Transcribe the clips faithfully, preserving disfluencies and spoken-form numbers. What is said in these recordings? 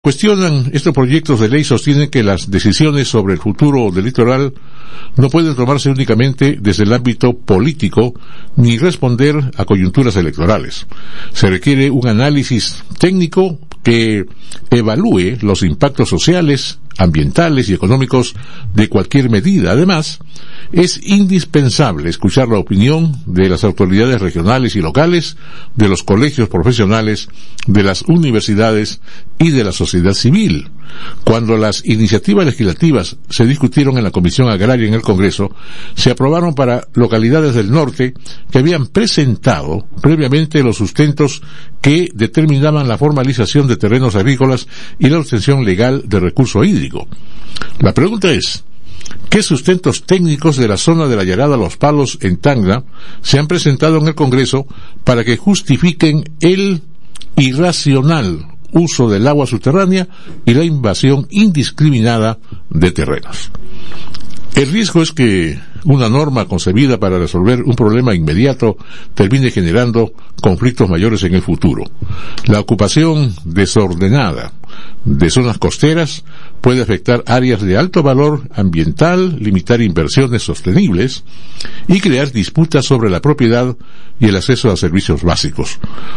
Cuestionan estos proyectos de ley, sostienen que las decisiones sobre el futuro del litoral no pueden tomarse únicamente desde el ámbito político ni responder a coyunturas electorales. Se requiere un análisis técnico que evalúe los impactos sociales, ambientales y económicos de cualquier medida. Además, es indispensable escuchar la opinión de las autoridades regionales y locales, de los colegios profesionales, de las universidades y de la sociedad civil. Cuando las iniciativas legislativas se discutieron en la Comisión Agraria en el Congreso, se aprobaron para localidades del norte que habían presentado previamente los sustentos que determinaban la formalización de terrenos agrícolas y la obtención legal de recurso hídrico. La pregunta es, ¿qué sustentos técnicos de la zona de la Llarada Los Palos en Tacna se han presentado en el Congreso para que justifiquen el irracional uso del agua subterránea y la invasión indiscriminada de terrenos? El riesgo es que una norma concebida para resolver un problema inmediato termine generando conflictos mayores en el futuro. La ocupación desordenada de zonas costeras puede afectar áreas de alto valor ambiental, limitar inversiones sostenibles y crear disputas sobre la propiedad y el acceso a servicios básicos.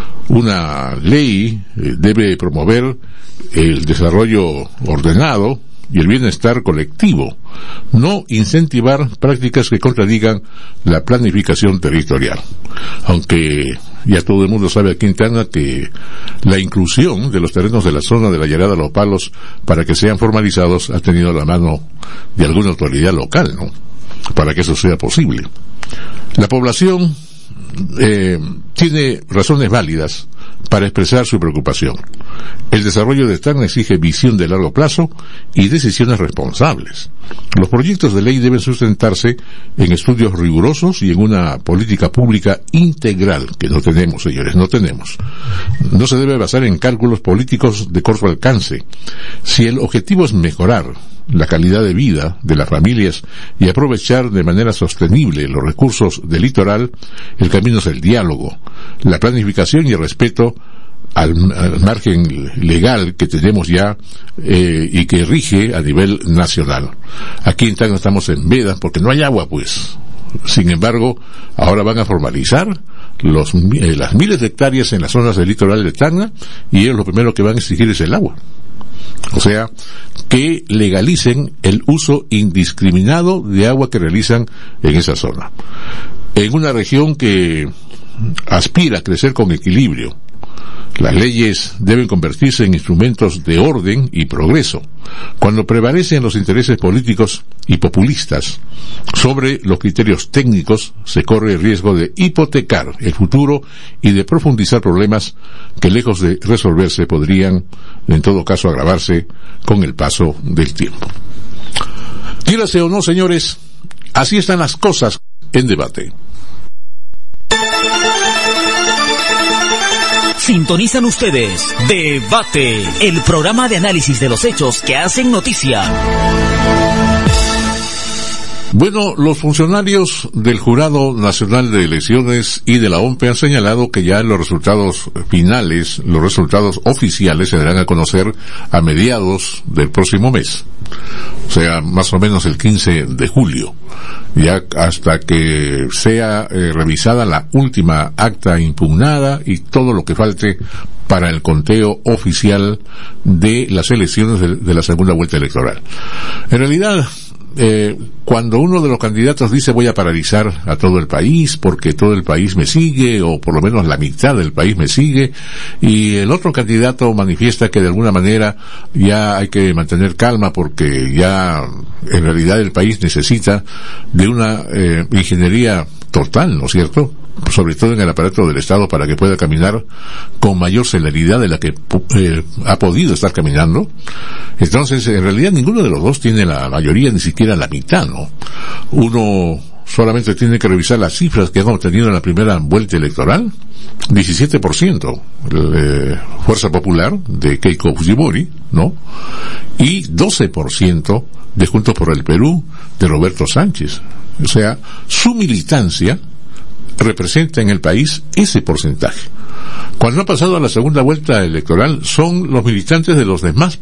Una ley debe promover el desarrollo ordenado y el bienestar colectivo, no incentivar prácticas que contradigan la planificación territorial. Aunque ya todo el mundo sabe aquí en Tacna que la inclusión de los terrenos de la zona de la Llarada Los Palos para que sean formalizados ha tenido la mano de alguna autoridad local, ¿no?, para que eso sea posible. La población eh, tiene razones válidas para expresar su preocupación. El desarrollo de Tacna exige visión de largo plazo y decisiones responsables. Los proyectos de ley deben sustentarse en estudios rigurosos y en una política pública integral, que no tenemos, señores, no tenemos. No se debe basar en cálculos políticos de corto alcance. Si el objetivo es mejorar la calidad de vida de las familias y aprovechar de manera sostenible los recursos del litoral, el camino es el diálogo, la planificación y el respeto al, al margen legal que tenemos ya eh, y que rige a nivel nacional. Aquí en Tacna estamos en veda porque no hay agua, pues. Sin embargo, ahora van a formalizar los, eh, las miles de hectáreas en las zonas del litoral de Tacna y ellos lo primero que van a exigir es el agua. O sea, que legalicen el uso indiscriminado de agua que realizan en esa zona. En una región que aspira a crecer con equilibrio, las leyes deben convertirse en instrumentos de orden y progreso. Cuando prevalecen los intereses políticos y populistas sobre los criterios técnicos, se corre el riesgo de hipotecar el futuro y de profundizar problemas que, lejos de resolverse, podrían, en todo caso, agravarse con el paso del tiempo. Quírase o no, señores, así están las cosas en debate. Sintonizan ustedes Debate, el programa de análisis de los hechos que hacen noticia. Bueno, los funcionarios del Jurado Nacional de Elecciones y de la O M P han señalado que ya los resultados finales, los resultados oficiales se darán a conocer a mediados del próximo mes. O sea, más o menos el quince de julio. Ya hasta que sea eh, revisada la última acta impugnada y todo lo que falte para el conteo oficial de las elecciones de, de la segunda vuelta electoral. En realidad, Eh, cuando uno de los candidatos dice voy a paralizar a todo el país porque todo el país me sigue, o por lo menos la mitad del país me sigue, y el otro candidato manifiesta que de alguna manera ya hay que mantener calma porque ya en realidad el país necesita de una eh, ingeniería total, ¿no es cierto?, sobre todo en el aparato del Estado, para que pueda caminar con mayor celeridad de la que eh, ha podido estar caminando. Entonces, en realidad ninguno de los dos tiene la mayoría, ni siquiera la mitad, ¿no? Uno solamente tiene que revisar las cifras que han obtenido en la primera vuelta electoral. diecisiete por ciento eh, Fuerza Popular de Keiko Fujimori, ¿no?, y doce por ciento de Juntos por el Perú de Roberto Sánchez. O sea, su militancia representa en el país ese porcentaje. Cuando ha pasado a la segunda vuelta electoral, son los militantes de los demás